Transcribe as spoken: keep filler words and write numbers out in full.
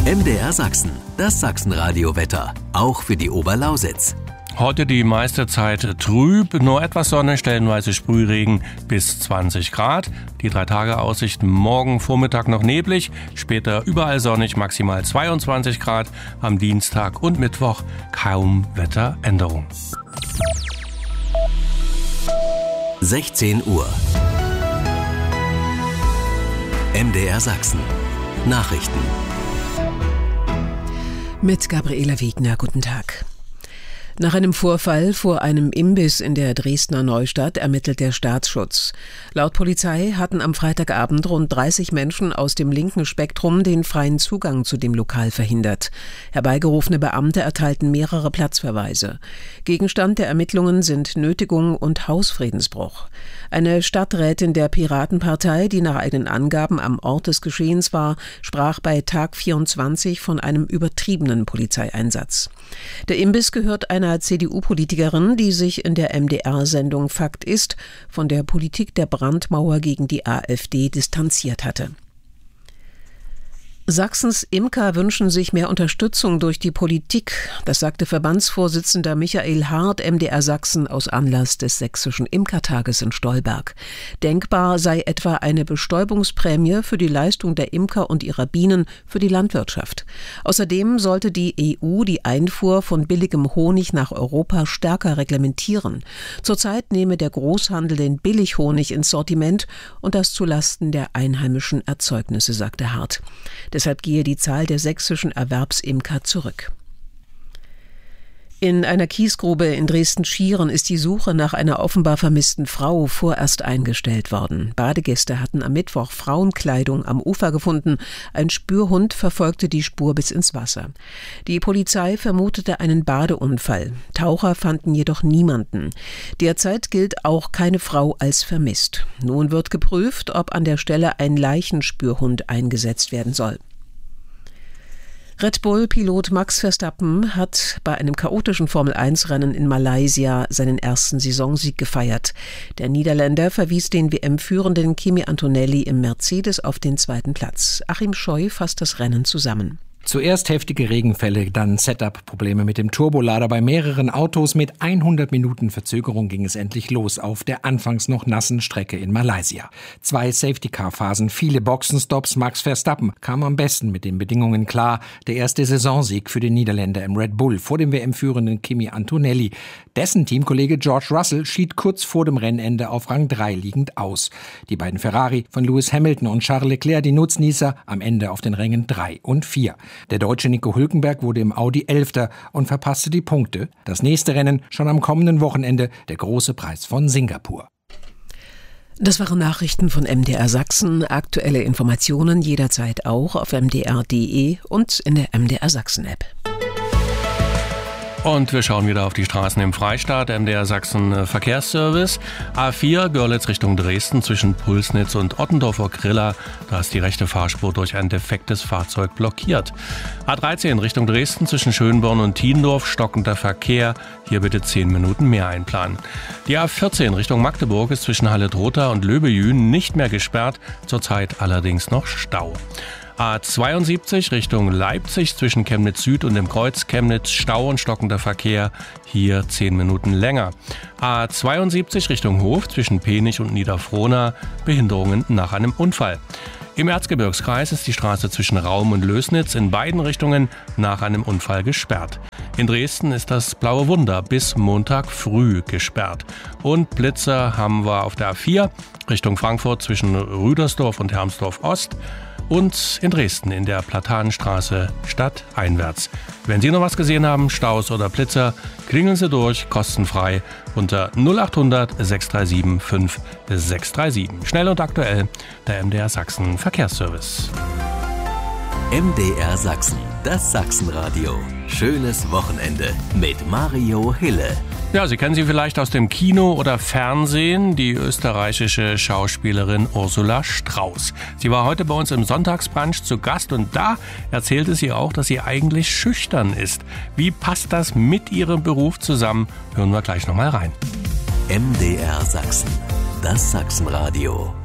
M D R Sachsen, das Sachsenradio-Wetter, auch für die Oberlausitz. Heute die meiste Zeit trüb, nur etwas Sonne, stellenweise Sprühregen bis zwanzig Grad. Die Drei-Tage-Aussicht morgen Vormittag noch neblig, später überall sonnig, maximal zweiundzwanzig Grad. Am Dienstag und Mittwoch kaum Wetteränderung. sechzehn Uhr. M D R Sachsen. Nachrichten. Mit Gabriela Wegner, guten Tag. Nach einem Vorfall vor einem Imbiss in der Dresdner Neustadt ermittelt der Staatsschutz. Laut Polizei hatten am Freitagabend rund dreißig Menschen aus dem linken Spektrum den freien Zugang zu dem Lokal verhindert. Herbeigerufene Beamte erteilten mehrere Platzverweise. Gegenstand der Ermittlungen sind Nötigung und Hausfriedensbruch. Eine Stadträtin der Piratenpartei, die nach eigenen Angaben am Ort des Geschehens war, sprach bei Tag vierundzwanzig von einem übertriebenen Polizeieinsatz. Der Imbiss gehört einer C D U-Politikerin, die sich in der M D R-Sendung Fakt ist, von der Politik der Brandmauer gegen die AfD distanziert hatte. Sachsens Imker wünschen sich mehr Unterstützung durch die Politik. Das sagte Verbandsvorsitzender Michael Hart M D R Sachsen aus Anlass des Sächsischen Imkertages in Stolberg. Denkbar sei etwa eine Bestäubungsprämie für die Leistung der Imker und ihrer Bienen für die Landwirtschaft. Außerdem sollte die E U die Einfuhr von billigem Honig nach Europa stärker reglementieren. Zurzeit nehme der Großhandel den Billighonig ins Sortiment und das zulasten der einheimischen Erzeugnisse, sagte Hart. Deshalb gehe die Zahl der sächsischen Erwerbsimker zurück. In einer Kiesgrube in Dresden-Schieren ist die Suche nach einer offenbar vermissten Frau vorerst eingestellt worden. Badegäste hatten am Mittwoch Frauenkleidung am Ufer gefunden. Ein Spürhund verfolgte die Spur bis ins Wasser. Die Polizei vermutete einen Badeunfall. Taucher fanden jedoch niemanden. Derzeit gilt auch keine Frau als vermisst. Nun wird geprüft, ob an der Stelle ein Leichenspürhund eingesetzt werden soll. Red Bull-Pilot Max Verstappen hat bei einem chaotischen Formel eins Rennen in Malaysia seinen ersten Saisonsieg gefeiert. Der Niederländer verwies den W M-Führenden Kimi Antonelli im Mercedes auf den zweiten Platz. Achim Scheu fasst das Rennen zusammen. Zuerst heftige Regenfälle, dann Setup-Probleme mit dem Turbolader bei mehreren Autos. Mit hundert Minuten Verzögerung ging es endlich los auf der anfangs noch nassen Strecke in Malaysia. Zwei Safety-Car-Phasen, viele Boxenstops. Max Verstappen kam am besten mit den Bedingungen klar. Der erste Saisonsieg für den Niederländer im Red Bull vor dem W M-Führenden Kimi Antonelli. Dessen Teamkollege George Russell schied kurz vor dem Rennende auf Rang drei liegend aus. Die beiden Ferrari von Lewis Hamilton und Charles Leclerc, die Nutznießer, am Ende auf den Rängen drei und vier. Der Deutsche Nico Hülkenberg wurde im Audi Elfter und verpasste die Punkte. Das nächste Rennen schon am kommenden Wochenende, der große Preis von Singapur. Das waren Nachrichten von M D R Sachsen. Aktuelle Informationen jederzeit auch auf m d r punkt d e und in der M D R Sachsen-App. Und wir schauen wieder auf die Straßen im Freistaat. M D R Sachsen Verkehrsservice. A vier Görlitz Richtung Dresden zwischen Pulsnitz und Ottendorf vor Grilla. Da ist die rechte Fahrspur durch ein defektes Fahrzeug blockiert. A dreizehn Richtung Dresden zwischen Schönborn und Tiendorf. Stockender Verkehr. Hier bitte zehn Minuten mehr einplanen. Die A vierzehn Richtung Magdeburg ist zwischen Halle-Trotha und Löbejün nicht mehr gesperrt. Zurzeit allerdings noch Stau. A zweiundsiebzig Richtung Leipzig zwischen Chemnitz Süd und dem Kreuz Chemnitz, Stau und stockender Verkehr, hier zehn Minuten länger. A zweiundsiebzig Richtung Hof zwischen Penich und Niederfrohna, Behinderungen nach einem Unfall. Im Erzgebirgskreis ist die Straße zwischen Raum und Lößnitz in beiden Richtungen nach einem Unfall gesperrt. In Dresden ist das Blaue Wunder bis Montag früh gesperrt. Und Blitzer haben wir auf der A vier Richtung Frankfurt zwischen Rüdersdorf und Hermsdorf Ost. Und in Dresden in der Platanenstraße stadteinwärts. Wenn Sie noch was gesehen haben, Staus oder Blitzer, klingeln Sie durch, kostenfrei unter null acht hundert sechs drei sieben fünf sechs drei sieben. Schnell und aktuell, der M D R Sachsen Verkehrsservice. M D R Sachsen, das Sachsenradio. Schönes Wochenende mit Mario Hille. Ja, Sie kennen sie vielleicht aus dem Kino oder Fernsehen, die österreichische Schauspielerin Ursula Strauß. Sie war heute bei uns im Sonntagsbrunch zu Gast und da erzählte sie auch, dass sie eigentlich schüchtern ist. Wie passt das mit ihrem Beruf zusammen? Hören wir gleich nochmal rein. M D R Sachsen, das Sachsenradio.